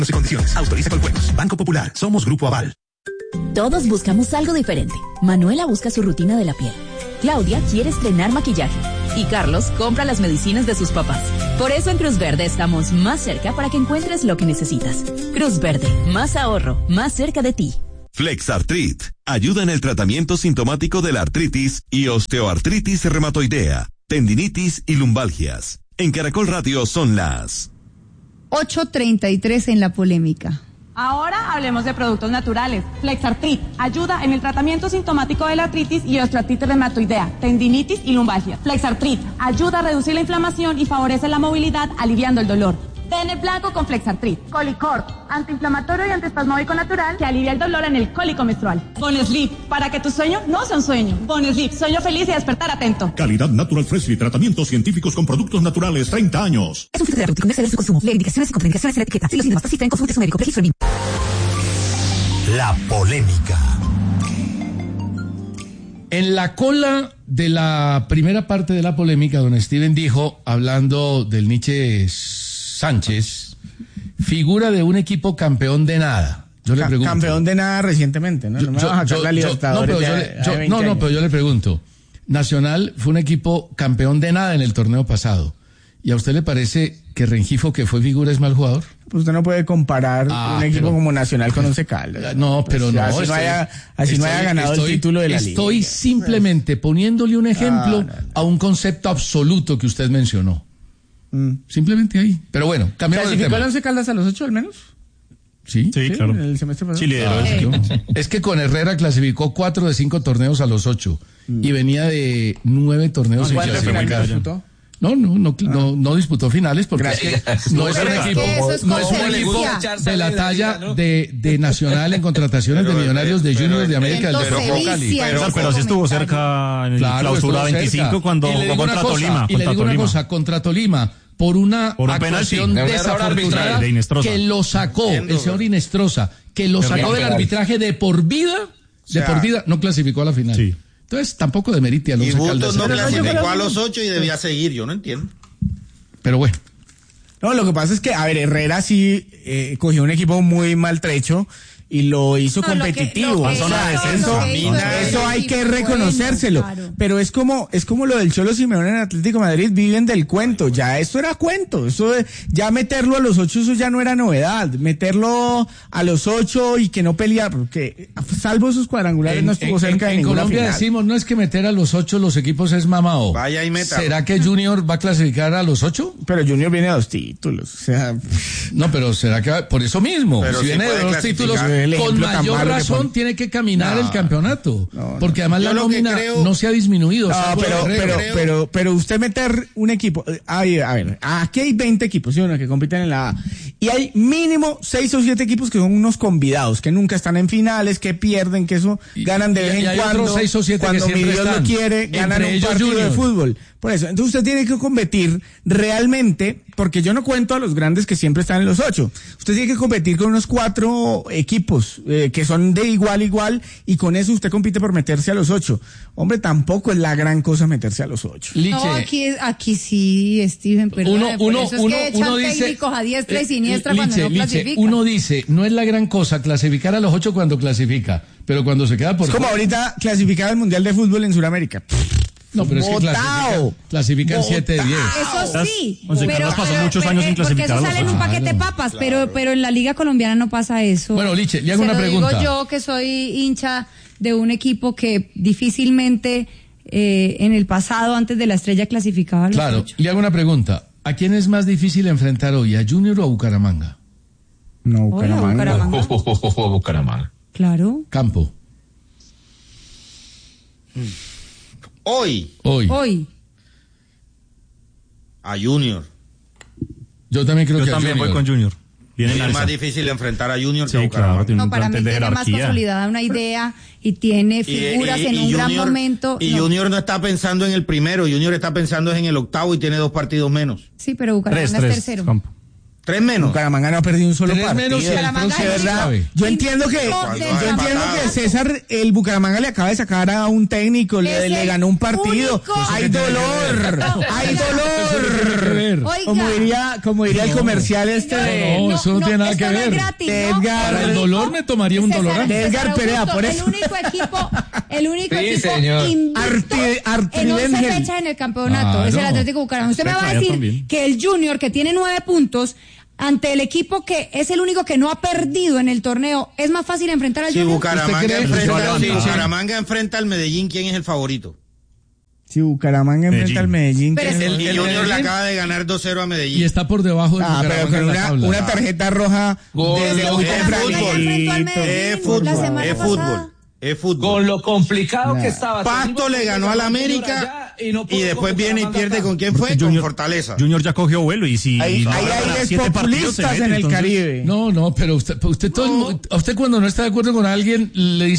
Y condiciones. Autoriza Coljuegos. Banco Popular. Somos Grupo Aval. Todos buscamos algo diferente. Manuela busca su rutina de la piel. Claudia quiere estrenar maquillaje. Y Carlos compra las medicinas de sus papás. Por eso en Cruz Verde estamos más cerca para que encuentres lo que necesitas. Cruz Verde. Más ahorro. Más cerca de ti. Flexartrit. Ayuda en el tratamiento sintomático de la artritis y osteoartritis reumatoidea, tendinitis y lumbalgias. En Caracol Radio son las 8:33 en la polémica. Ahora hablemos de productos naturales. Flexartrit ayuda en el tratamiento sintomático de la artritis y osteoartritis reumatoidea, tendinitis y lumbalgia. Flexartrit ayuda a reducir la inflamación y favorece la movilidad, aliviando el dolor. TN blanco con Flexartrit. Colicort, antiinflamatorio y antiespasmódico natural que alivia el dolor en el cólico menstrual. Bonesleep, para que tu sueño no sea un sueño. Bonesleep, sueño feliz y despertar atento. Calidad Natural Freshly, tratamientos científicos con productos naturales, 30 años. Es un fitoterapéutico, no exceder su consumo. Lee indicaciones y contraindicaciones en la etiqueta. Si los síntomas persisten, consulte a su médico. Registro BIM. La polémica. En la cola de la primera parte de la polémica, don Steven dijo, hablando del Nietzsche Sánchez, figura de un equipo campeón de nada. Yo le pregunto. Campeón de nada recientemente, ¿no? No me vas a sacar la Libertadores. Pero yo le pregunto. Nacional fue un equipo campeón de nada en el torneo pasado. ¿Y a usted le parece que Rengifo, que fue figura, es mal jugador? Pues usted no puede comparar un equipo como Nacional con Once Caldas. No, pero pues, no. Así no haya ganado el título de la liga. Estoy simplemente poniéndole un ejemplo a un concepto absoluto que usted mencionó. Simplemente ahí. Pero bueno, cambiamos de tema. ¿Clasificó el Once Caldas a los 8 al menos? Sí, claro. El semestre pasado. Sí, lideró. Es que con Herrera clasificó 4 de 5 torneos a los 8 y venía de 9 torneos sin clasificar. No disputó finales porque no es un equipo de la talla de Nacional en contrataciones de Millonarios, de Juniors, de América del Cali. Pero sí estuvo cerca en la clausura 25 cuando jugó contra Tolima. Y le digo una cosa, contra Tolima, por una actuación desafortunada que lo sacó, el señor Inestrosa, que lo sacó del arbitraje de por vida, no clasificó a la final. Sí. Entonces tampoco demerite a los Caldas. No clasificó a los 8 y debía seguir, yo no entiendo. Pero bueno. No, lo que pasa es que, Herrera sí cogió un equipo muy maltrecho y lo hizo competitivo. Eso hay que reconocérselo. Claro. Pero es como lo del Cholo Simeone en Atlético de Madrid, viven del cuento. Ya esto era cuento. Ya meterlo a los 8, eso ya no era novedad. Meterlo a los 8 y que no peleara, porque salvo esos cuadrangulares no estuvo cerca de ninguna Colombia final. Decimos, no es que meter a los 8 los equipos es mamao. Vaya y meta. ¿Será que Junior va a clasificar a los 8? Pero Junior viene a 2 títulos. O sea, no, pero será que por eso mismo. Pero si viene de 2 títulos, con mayor razón tiene que caminar el campeonato, porque además la nómina no se ha disminuido. No, pero usted meter un equipo, a ver, aquí hay 20 equipos, ¿sí? Que compiten en la A, y hay mínimo 6 o 7 equipos que son unos convidados, que nunca están en finales, que pierden, que eso ganan de vez en cuando, 6 o 7 cuando mi Dios lo quiere, ganan un partido de fútbol. Por eso, entonces usted tiene que competir realmente, porque yo no cuento a los grandes que siempre están en los 8. Usted tiene que competir con unos 4 equipos que son de igual a igual, y con eso usted compite por meterse a los 8. Hombre, tampoco es la gran cosa meterse a los 8. Liche. No, aquí sí, Steven, perdón. Uno dice, técnicos a diestra y siniestra cuando no clasifica. Uno dice, no es la gran cosa clasificar a los 8 cuando clasifica, pero cuando se queda por es como ahorita clasificar al Mundial de Fútbol en Sudamérica. No, pero es que clasifican 7 de 10. Eso sí. Pero pasó muchos años sin clasificar. Porque eso sale en un paquete de papas, pero en la Liga Colombiana no pasa eso. Bueno, Liche, le hago una pregunta. Digo yo, que soy hincha de un equipo que difícilmente en el pasado, antes de la Estrella, clasificaba a los 8. Le hago una pregunta. ¿A quién es más difícil enfrentar hoy, a Junior o a Bucaramanga? No, Bucaramanga. Bucaramanga. Claro. Campo. Hoy. A Junior. Yo también creo que voy con Junior. Es más difícil enfrentar a Junior que a Bucaramanga. Claro, para mí tiene más consolidada una idea y tiene figuras en un gran momento. Y Junior no está pensando en el primero, Junior está pensando en el octavo y tiene 2 partidos menos. Sí, pero Bucaramanga es tercero. 3 menos. Bucaramanga no ha perdido un solo 3 partido. menos y el próximo ¿verdad? Yo entiendo que César, el Bucaramanga le acaba de sacar a un técnico, le ganó un partido. Hay dolor. Como diría el comercial No, eso no tiene nada que ver. Edgar, para el dolor me tomaría un dolor. Edgar Perea, por eso. El único equipo invicto en 11 fechas en el campeonato es el Atlético Bucaramanga. Usted me va a decir que el Junior, que tiene 9 puntos, ante el equipo que es el único que no ha perdido en el torneo, ¿es más fácil enfrentar al Junior? Si Bucaramanga enfrenta al Medellín, ¿quién es el favorito? Si Bucaramanga enfrenta al Medellín. El Junior le acaba de ganar 2-0 a Medellín. Y está por debajo de Bucaramanga. Pero con una tarjeta roja desde muy tempranito. Es fútbol. Con lo complicado que estaba. Pasto le ganó al América y después viene y pierde con quién fue, con Fortaleza. Junior ya cogió vuelo y si hay populistas en el Caribe. No, pero usted cuando no está de acuerdo con alguien le dice